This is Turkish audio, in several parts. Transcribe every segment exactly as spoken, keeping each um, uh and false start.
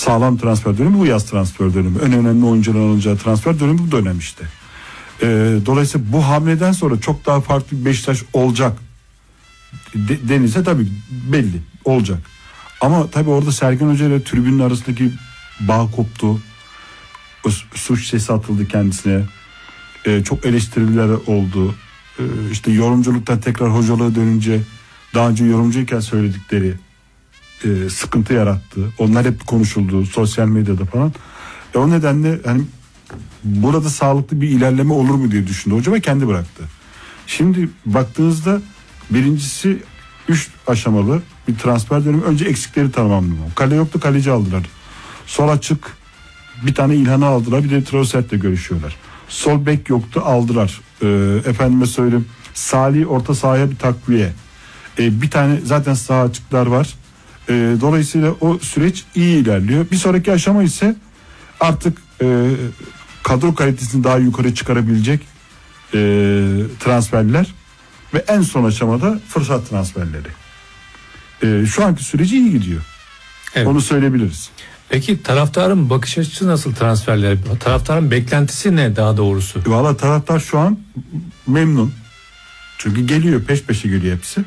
sağlam transfer dönemi bu yaz transfer dönemi. En önemli oyuncuların alacağı transfer dönemi bu dönem işte. Ee, dolayısıyla bu hamleden sonra çok daha farklı bir Beşiktaş olacak de, denilse tabii belli olacak. Ama tabii orada Sergen Hoca ile tribünün arasındaki bağ koptu. Suç sesi atıldı kendisine. Ee, çok eleştiriler oldu. Ee, işte yorumculuktan tekrar hocalığa dönünce daha önce yorumcuyken söyledikleri e, sıkıntı yarattı. Onlar hep konuşuldu sosyal medyada falan. E, o nedenle hani burada sağlıklı bir ilerleme olur mu diye düşündü hoca ve kendi bıraktı. Şimdi baktığınızda birincisi üç aşamalı bir transfer dönemi. Önce eksikleri tamamlıyor. Kale yoktu, kaleci aldılar. Sol açık bir tane İlhan'ı aldılar, bir de Trossard'la görüşüyorlar. Sol bek yoktu, aldılar. Ee, efendime söyleyeyim, Salih orta sahaya bir takviye. Ee, bir tane zaten sağ açıklar var. Ee, dolayısıyla o süreç iyi ilerliyor. Bir sonraki aşama ise artık e, kadro kalitesini daha yukarı çıkarabilecek e, transferler ve en son aşamada fırsat transferleri. E, şu anki süreci iyi gidiyor. Evet. Onu söyleyebiliriz. Peki taraftarın bakış açısı nasıl transferler? Taraftarın beklentisi ne daha doğrusu? Valla taraftar şu an memnun. Çünkü geliyor, peş peşe geliyor hepsi.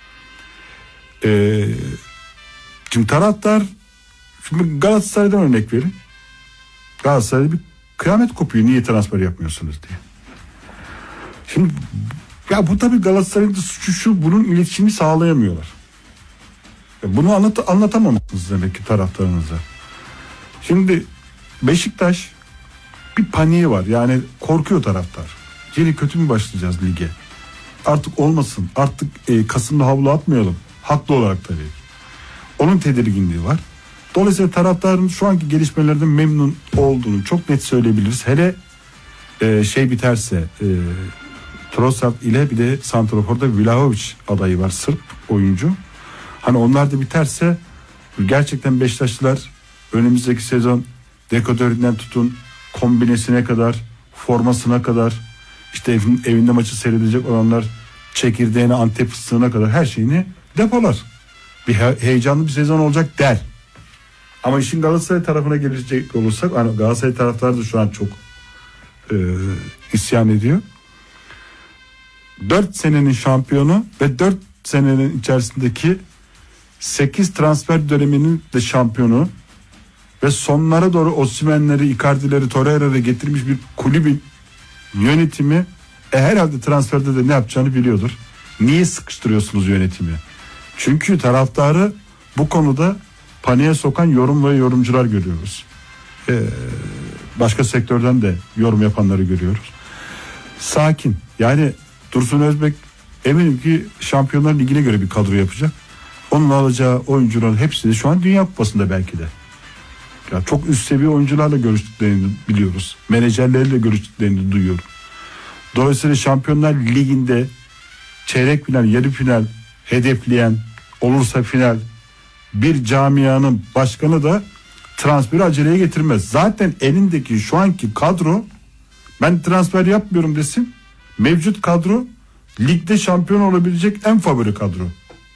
Ee, şimdi taraftar, şimdi Galatasaray'dan örnek verin. Galatasaray'da bir kıyamet kopuyor. Niye transfer yapmıyorsunuz diye. Şimdi ya bu tabii Galatasaray'ın da suçu şu, bunun iletişimi sağlayamıyorlar. Ya bunu anlat, anlatamamışsınız demek ki taraftarınıza. Şimdi Beşiktaş bir paniği var. Yani korkuyor taraftar. Yeni kötü mü başlayacağız lige? Artık olmasın. Artık e, Kasım'da havlu atmayalım. Haklı olarak tabii ki. Onun tedirginliği var. Dolayısıyla taraftarın şu anki gelişmelerden memnun olduğunu çok net söyleyebiliriz. Hele e, şey biterse e, Trossard ile bir de santraforda Vlahovic adayı var. Sırp oyuncu. Hani onlar da biterse gerçekten Beşiktaşlılar önümüzdeki sezon dekodöründen tutun kombinesine kadar, formasına kadar, işte evin, evinde maçı seyredecek olanlar çekirdeğine, Antep fıstığına kadar her şeyini depolar. Bir he- heyecanlı bir sezon olacak der. Ama işin Galatasaray tarafına gelecek olursak, hani Galatasaray taraftarı da şu an çok e, isyan ediyor. dört senenin şampiyonu ve dört senenin içerisindeki sekiz transfer döneminin de şampiyonu ve sonlara doğru Osimhen'leri, Icardi'leri, Torreira'ları getirmiş bir kulübün yönetimi e, herhalde transferde de ne yapacağını biliyordur. Niye sıkıştırıyorsunuz yönetimi? Çünkü taraftarı bu konuda paniğe sokan yorum ve yorumcular görüyoruz. Ee, başka sektörden de yorum yapanları görüyoruz. Sakin. Yani Dursun Özbek eminim ki Şampiyonlar Ligi'ne göre bir kadro yapacak. Onun alacağı oyuncuların hepsi de şu an Dünya Kupası'nda belki de. Ya çok üst seviye oyuncularla görüştüklerini biliyoruz. Menajerleriyle görüştüklerini duyuyorum. Dolayısıyla Şampiyonlar Ligi'nde çeyrek final, yarı final hedefleyen, olursa final bir camianın başkanı da transferi aceleye getirmez. Zaten elindeki şu anki kadro, ben transfer yapmıyorum desin, mevcut kadro ligde şampiyon olabilecek en favori kadro.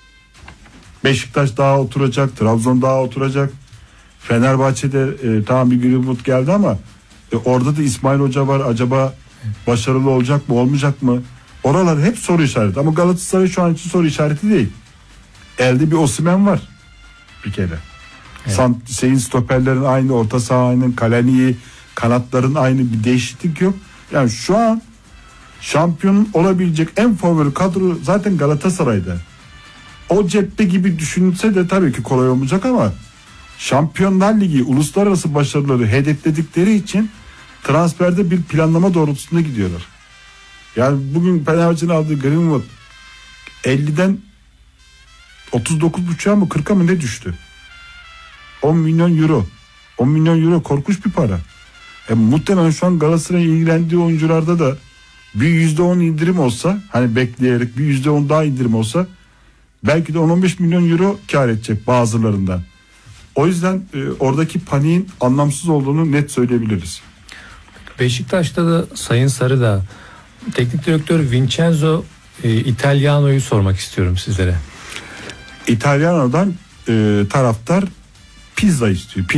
Beşiktaş daha oturacak, Trabzon daha oturacak. Fenerbahçe'de e, tamam bir Greenwood geldi ama e, orada da İsmail Hoca var. Acaba başarılı olacak mı, olmayacak mı? Oralar hep soru işareti. Ama Galatasaray şu an için soru işareti değil. Elde bir Osimhen var bir kere. Evet. Sant, şeyin stoperlerin aynı, orta sahanın, Kalani'yi, kanatların aynı, bir değişiklik yok. Yani şu an şampiyonun olabilecek en favori kadro zaten Galatasaray'da. O cepte gibi düşünse de tabii ki kolay olmayacak ama Şampiyonlar Ligi uluslararası başarıları hedefledikleri için transferde bir planlama doğrultusunda gidiyorlar. Yani bugün Fenerbahçe'nin aldığı Greenwood elliden otuz dokuz buçuğa mı kırka mı ne düştü? on milyon euro. on milyon euro korkunç bir para. E, muhtemelen şu an Galatasaray'ın ilgilendiği oyuncularda da bir yüzde on indirim olsa, hani bekleyerek bir yüzde on daha indirim olsa belki de on on beş milyon euro kar edecek bazılarından. O yüzden e, oradaki paniğin anlamsız olduğunu net söyleyebiliriz. Beşiktaş'ta da Sayın Sarı da teknik direktör Vincenzo e, Italiano'yu sormak istiyorum sizlere. İtalyano'dan e, taraftar pizza istiyor.